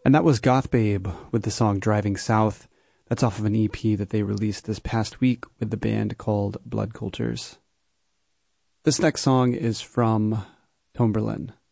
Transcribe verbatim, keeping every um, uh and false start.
And that was Goth Babe with the song Driving South. That's off of an E P that they released this past week with the band called Blood Cultures. This next song is from Tomberlin.